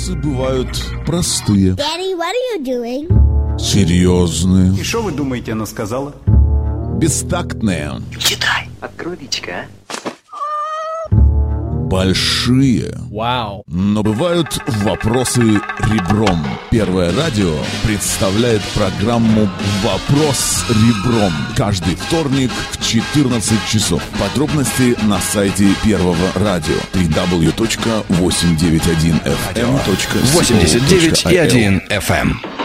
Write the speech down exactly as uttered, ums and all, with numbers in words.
Вопросы бывают простые. Daddy, what are you doing? Серьезные. И что вы думаете, она сказала? Бестактные. Читай. Открой личико, а? Большие. Вау. Но бывают вопросы ребром. Первое радио представляет программу «Вопрос ребром» каждый вторник в четырнадцать часов. Подробности на сайте Первого радио дабл ю дабл ю дабл ю точка восемьдесят девять и один эф эм точка эл. восемьдесят девять и один эф эм.